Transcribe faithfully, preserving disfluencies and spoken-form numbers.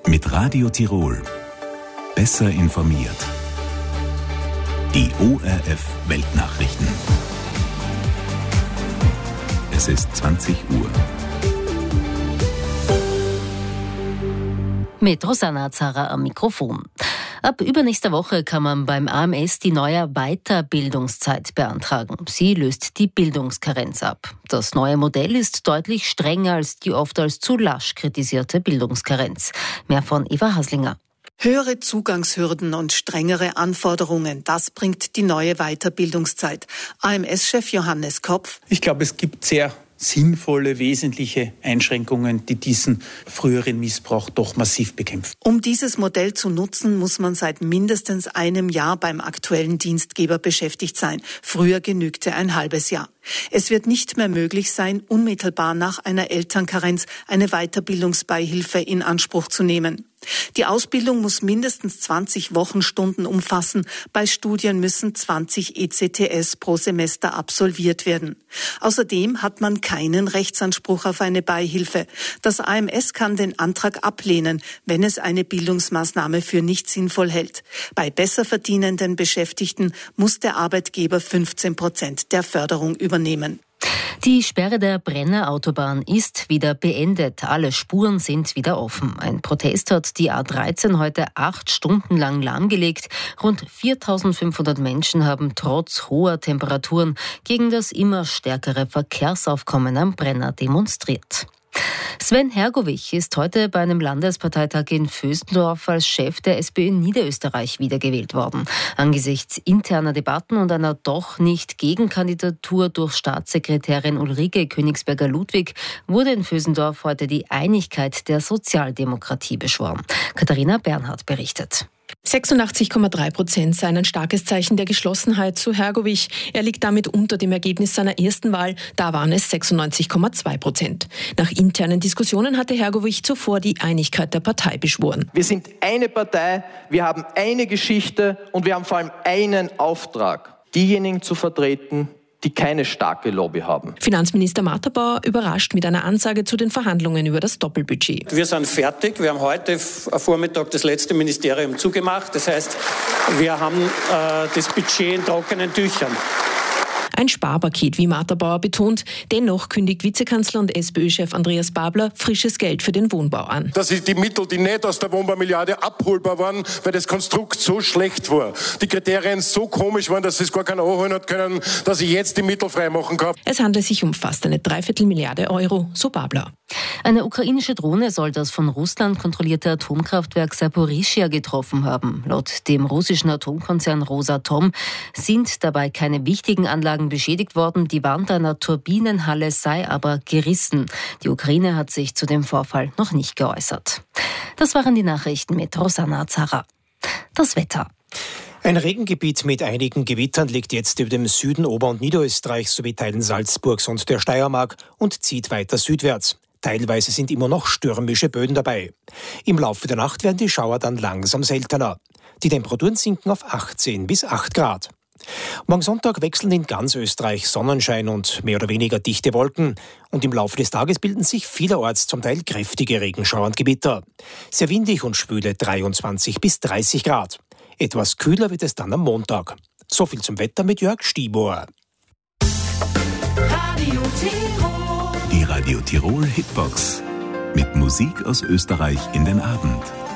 Mit Radio Tirol. Besser informiert. Die O R F Weltnachrichten. Es ist zwanzig Uhr. Mit Rosanna Zara am Mikrofon. Ab übernächster Woche kann man beim A M S die neue Weiterbildungszeit beantragen. Sie löst die Bildungskarenz ab. Das neue Modell ist deutlich strenger als die oft als zu lasch kritisierte Bildungskarenz. Mehr von Eva Haslinger. Höhere Zugangshürden und strengere Anforderungen, das bringt die neue Weiterbildungszeit. A M S-Chef Johannes Kopf. Ich glaube, es gibt sehr sinnvolle, wesentliche Einschränkungen, die diesen früheren Missbrauch doch massiv bekämpfen. Um dieses Modell zu nutzen, muss man seit mindestens einem Jahr beim aktuellen Dienstgeber beschäftigt sein. Früher genügte ein halbes Jahr. Es wird nicht mehr möglich sein, unmittelbar nach einer Elternkarenz eine Weiterbildungsbeihilfe in Anspruch zu nehmen. Die Ausbildung muss mindestens zwanzig Wochenstunden umfassen. Bei Studien müssen zwanzig E C T S pro Semester absolviert werden. Außerdem hat man keinen Rechtsanspruch auf eine Beihilfe. Das A M S kann den Antrag ablehnen, wenn es eine Bildungsmaßnahme für nicht sinnvoll hält. Bei besser verdienenden Beschäftigten muss der Arbeitgeber fünfzehn Prozent der Förderung übernehmen. Die Sperre der Brenner Autobahn ist wieder beendet. Alle Spuren sind wieder offen. Ein Protest hat die A dreizehn heute acht Stunden lang lahmgelegt. Rund viertausendfünfhundert Menschen haben trotz hoher Temperaturen gegen das immer stärkere Verkehrsaufkommen am Brenner demonstriert. Sven Hergovich ist heute bei einem Landesparteitag in Vösendorf als Chef der S P Ö Niederösterreich wiedergewählt worden. Angesichts interner Debatten und einer doch nicht Gegenkandidatur durch Staatssekretärin Ulrike Königsberger-Ludwig wurde in Vösendorf heute die Einigkeit der Sozialdemokratie beschworen. Katharina Bernhardt berichtet. sechsundachtzig Komma drei Prozent seien ein starkes Zeichen der Geschlossenheit zu Hergovich. Er liegt damit unter dem Ergebnis seiner ersten Wahl. Da waren es sechsundneunzig Komma zwei Prozent. Nach internen Diskussionen hatte Hergovich zuvor die Einigkeit der Partei beschworen. Wir sind eine Partei, wir haben eine Geschichte und wir haben vor allem einen Auftrag, diejenigen zu vertreten, die keine starke Lobby haben. Finanzminister Matterbauer überrascht mit einer Ansage zu den Verhandlungen über das Doppelbudget. Wir sind fertig. Wir haben heute Vormittag das letzte Ministerium zugemacht. Das heißt, wir haben äh, das Budget in trockenen Tüchern. Ein Sparpaket, wie Matterbauer betont. Dennoch kündigt Vizekanzler und S P Ö-Chef Andreas Babler frisches Geld für den Wohnbau an. Das sind die Mittel, die nicht aus der Wohnbaumilliarde abholbar waren, weil das Konstrukt so schlecht war. Die Kriterien so komisch waren, dass sie es gar keiner anholen hat können, dass ich jetzt die Mittel freimachen kann. Es handelt sich um fast eine Dreiviertelmilliarde Euro, so Babler. Eine ukrainische Drohne soll das von Russland kontrollierte Atomkraftwerk Saporischschja getroffen haben. Laut dem russischen Atomkonzern Rosatom sind dabei keine wichtigen Anlagen beschädigt worden. Die Wand einer Turbinenhalle sei aber gerissen. Die Ukraine hat sich zu dem Vorfall noch nicht geäußert. Das waren die Nachrichten mit Rosanna Zara. Das Wetter. Ein Regengebiet mit einigen Gewittern liegt jetzt über dem Süden Ober- und Niederösterreichs sowie Teilen Salzburgs und der Steiermark und zieht weiter südwärts. Teilweise sind immer noch stürmische Böen dabei. Im Laufe der Nacht werden die Schauer dann langsam seltener. Die Temperaturen sinken auf achtzehn bis acht Grad. Morgen Sonntag wechseln in ganz Österreich Sonnenschein und mehr oder weniger dichte Wolken. Und im Laufe des Tages bilden sich vielerorts zum Teil kräftige Regenschauer und Gewitter. Sehr windig und schwüle dreiundzwanzig bis dreißig Grad. Etwas kühler wird es dann am Montag. So viel zum Wetter mit Jörg Stiebohr. Radio Tirol. Die Radio Tirol Hitbox. Mit Musik aus Österreich in den Abend.